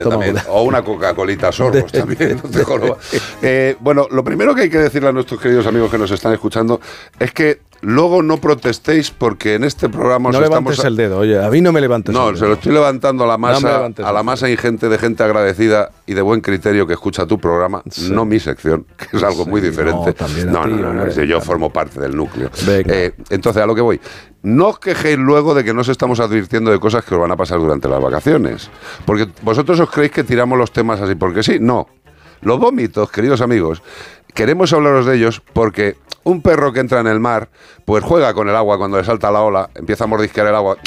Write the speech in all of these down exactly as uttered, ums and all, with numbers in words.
También, o una Coca-Colita sorbos también. No te eh, bueno, lo primero que hay que decirle a nuestros queridos amigos que nos están escuchando es que luego no protestéis porque en este programa... No os levantes estamos a... el dedo, oye, a mí no me levantes no, el dedo. No, se lo estoy levantando a la masa, no a la masa ingente de gente agradecida y de buen criterio que escucha tu programa, sí. No mi sección, que es algo sí, muy diferente. No, no, ti, no, no, no, no, yo también. Formo parte del núcleo. Eh, entonces, a lo que voy. No os quejéis luego de que nos estamos advirtiendo de cosas que os van a pasar durante las vacaciones. Porque vosotros os creéis que tiramos los temas así porque sí. No. Los vómitos, queridos amigos, queremos hablaros de ellos porque un perro que entra en el mar, pues juega con el agua cuando le salta la ola, empieza a mordisquear el agua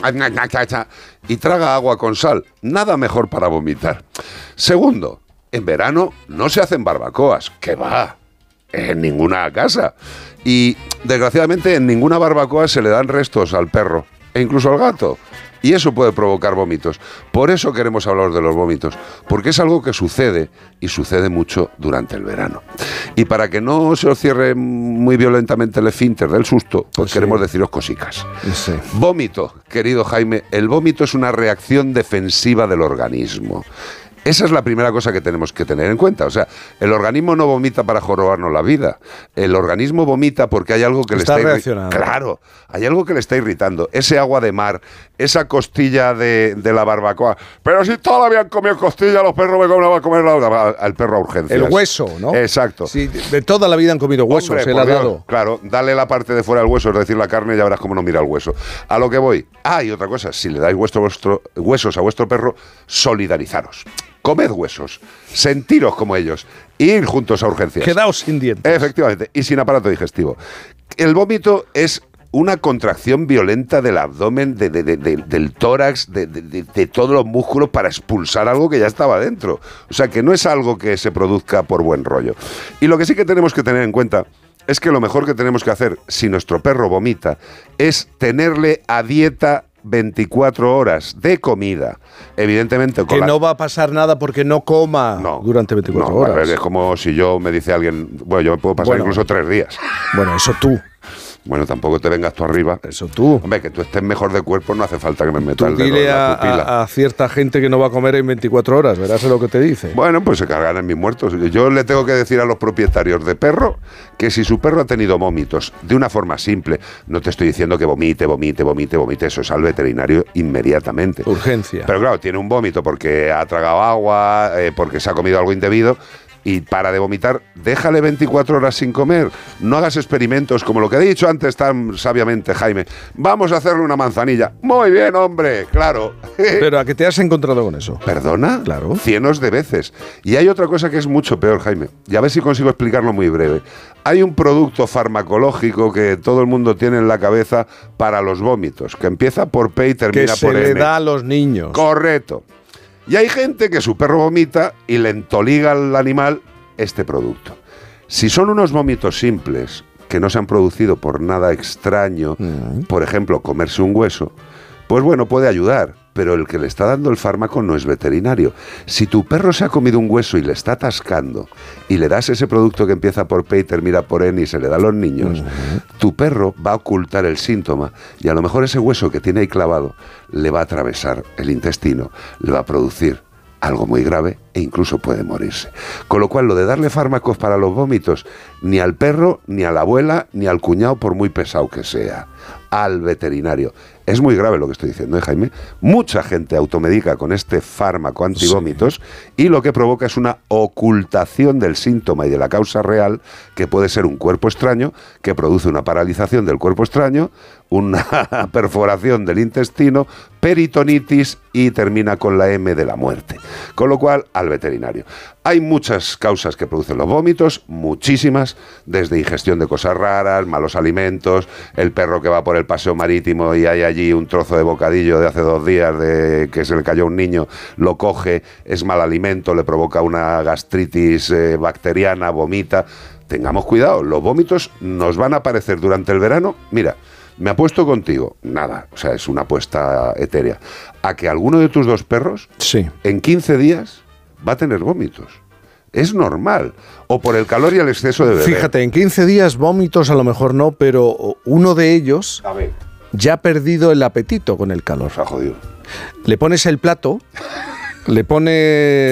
y traga agua con sal. Nada mejor para vomitar. Segundo, en verano no se hacen barbacoas. ¿Qué va? En ninguna casa. Y, desgraciadamente, en ninguna barbacoa se le dan restos al perro, e incluso al gato. Y eso puede provocar vómitos. Por eso queremos hablar de los vómitos, porque es algo que sucede, y sucede mucho durante el verano. Y para que no se os cierre muy violentamente el esfínter del susto, pues sí. Queremos deciros cosicas. Sí. Vómito, querido Jaime, el vómito es una reacción defensiva del organismo. Esa es la primera cosa que tenemos que tener en cuenta. O sea, el organismo no vomita para jorobarnos la vida. El organismo vomita porque hay algo que está le está reaccionando. Claro, hay algo que le está irritando. Ese agua de mar, esa costilla de, de la barbacoa. Pero si toda la vida han comido costilla, los perros me van a comer la, al perro a urgencias. El hueso, ¿no? Exacto. Sí, de toda la vida han comido huesos. Hombre, se le ha Dios, dado. Claro, dale la parte de fuera del hueso, es decir, la carne, y ya verás cómo no mira el hueso. A lo que voy. Ah, y otra cosa, si le dais vuestro, vuestro, huesos a vuestro perro, solidarizaros. Comed huesos, sentiros como ellos, ir juntos a urgencias. Quedaos sin dientes. Efectivamente, y sin aparato digestivo. El vómito es una contracción violenta del abdomen, de, de, de, de, del tórax, de, de, de, de todos los músculos para expulsar algo que ya estaba dentro. O sea, que no es algo que se produzca por buen rollo. Y lo que sí que tenemos que tener en cuenta es que lo mejor que tenemos que hacer si nuestro perro vomita es tenerle a dieta veinticuatro horas de comida, evidentemente con que la... no va a pasar nada porque no coma no, durante veinticuatro no, horas. Es como si yo me dice alguien, bueno, yo me puedo pasar bueno, incluso tres días. Bueno, eso tú. Bueno, tampoco te vengas tú arriba. Eso tú. Hombre, que tú estés mejor de cuerpo no hace falta que me metas el dedo dile en la a, pupila. A, a cierta gente que no va a comer en veinticuatro horas, verás lo que te dice. Bueno, pues se cargan en mis muertos. Yo le tengo que decir a los propietarios de perro que si su perro ha tenido vómitos de una forma simple, no te estoy diciendo que vomite, vomite, vomite, vomite, eso es al veterinario inmediatamente. Urgencia. Pero claro, tiene un vómito porque ha tragado agua, eh, porque se ha comido algo indebido, y para de vomitar, déjale veinticuatro horas sin comer. No hagas experimentos como lo que he dicho antes tan sabiamente, Jaime. Vamos a hacerle una manzanilla. Muy bien, hombre, claro. Pero ¿a qué te has encontrado con eso? ¿Perdona? Claro. Cienos de veces. Y hay otra cosa que es mucho peor, Jaime. Y a ver si consigo explicarlo muy breve. Hay un producto farmacológico que todo el mundo tiene en la cabeza para los vómitos, que empieza por P y termina por M. M. Que se le da a los niños. Correcto. Y hay gente que su perro vomita y le entoliga al animal este producto. Si son unos vómitos simples, que no se han producido por nada extraño, mm. por ejemplo, comerse un hueso, pues bueno, puede ayudar, pero el que le está dando el fármaco no es veterinario. Si tu perro se ha comido un hueso y le está atascando y le das ese producto que empieza por P y termina por N y se le da a los niños, mm. tu perro va a ocultar el síntoma y a lo mejor ese hueso que tiene ahí clavado le va a atravesar el intestino, le va a producir algo muy grave e incluso puede morirse. Con lo cual, lo de darle fármacos para los vómitos, ni al perro, ni a la abuela, ni al cuñado, por muy pesado que sea, al veterinario. Es muy grave lo que estoy diciendo, ¿eh, Jaime? Mucha gente automedica con este fármaco antivómitos sí. y lo que provoca es una ocultación del síntoma y de la causa real, que puede ser un cuerpo extraño, que produce una paralización del cuerpo extraño, una perforación del intestino, peritonitis y termina con la M de la muerte. Con lo cual, al veterinario. Hay muchas causas que producen los vómitos, muchísimas, desde ingestión de cosas raras, malos alimentos, el perro que va por el paseo marítimo y hay allí un trozo de bocadillo de hace dos días de que se le cayó a un niño, lo coge, es mal alimento, le provoca una gastritis eh, bacteriana, vomita. Tengamos cuidado, los vómitos nos van a aparecer durante el verano. Mira, me apuesto contigo, nada, o sea, es una apuesta etérea, a que alguno de tus dos perros, sí. en quince días, va a tener vómitos. Es normal. O por el calor y el exceso de beber. Fíjate, en quince días vómitos a lo mejor no, pero uno de ellos a ver. ya ha perdido el apetito con el calor. Se ha jodido. Le pones el plato, le pones